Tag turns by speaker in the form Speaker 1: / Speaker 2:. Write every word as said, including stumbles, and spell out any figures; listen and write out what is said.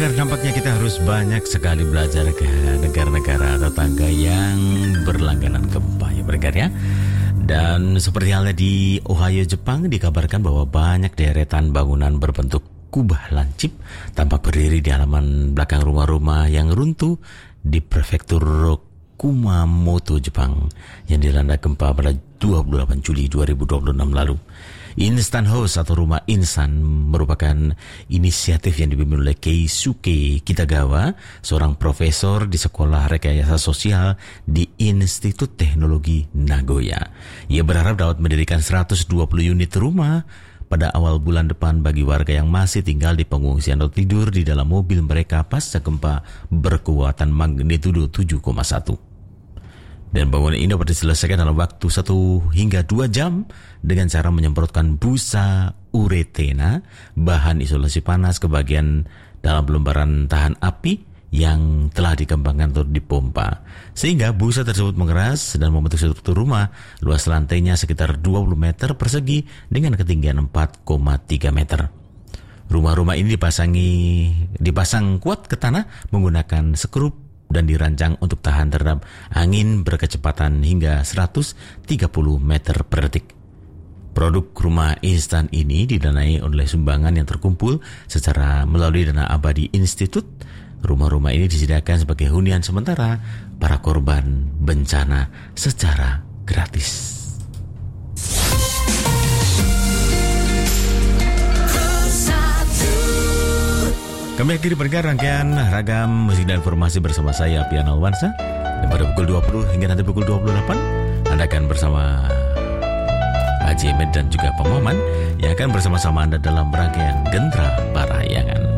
Speaker 1: pendengar, nampaknya kita harus banyak sekali belajar ke negara-negara tetangga yang berlangganan gempa ya pendengar ya. Dan seperti halnya di Ohio, Jepang, dikabarkan bahwa banyak deretan bangunan berbentuk kubah lancip tampak berdiri di halaman belakang rumah-rumah yang runtuh di prefektur Kumamoto, Jepang, yang dilanda gempa pada dua puluh delapan Juli dua ribu dua puluh enam lalu. Instant House atau rumah insan merupakan inisiatif yang dipimpin oleh Keisuke Kitagawa, seorang profesor di Sekolah Rekayasa Sosial di Institut Teknologi Nagoya. Ia berharap dapat mendirikan seratus dua puluh unit rumah pada awal bulan depan bagi warga yang masih tinggal di pengungsian atau tidur di dalam mobil mereka pasca gempa berkekuatan magnitudo tujuh koma satu. Dan bangunan ini dapat diselesaikan dalam waktu satu hingga dua jam dengan cara menyemprotkan busa uretena, bahan isolasi panas ke bagian dalam lembaran tahan api yang telah dikembangkan atau dipompa. Sehingga busa tersebut mengeras dan membentuk struktur rumah. Luas lantainya sekitar dua puluh meter persegi dengan ketinggian empat koma tiga meter. Rumah-rumah ini dipasangi dipasang kuat ke tanah menggunakan skrup dan dirancang untuk tahan terhadap angin berkecepatan hingga seratus tiga puluh meter per detik. Produk rumah instan ini didanai oleh sumbangan yang terkumpul secara melalui dana abadi institut. Rumah-rumah ini disediakan sebagai hunian sementara para korban bencana secara gratis. Kami akhiri pendengar rangkaian ragam musik dan informasi bersama saya Pian Alwansa. Dan pada pukul dua puluh hingga nanti pukul dua puluh delapan Anda akan bersama Haji Ahmed dan juga Pak Muhammad yang akan bersama-sama Anda dalam rangkaian Gendra Parayangan.